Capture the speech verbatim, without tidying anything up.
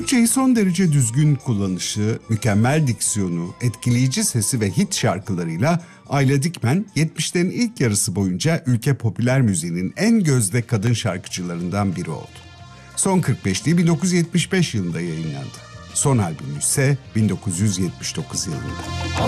Türkçeyi son derece düzgün kullanışı, mükemmel diksiyonu, etkileyici sesi ve hit şarkılarıyla Ayla Dikmen yetmişlerin ilk yarısı boyunca ülke popüler müziğinin en gözde kadın şarkıcılarından biri oldu. Son kırk beşliği bin dokuz yüz yetmiş beş yılında yayınlandı. Son albümü ise bin dokuz yüz yetmiş dokuz yılında.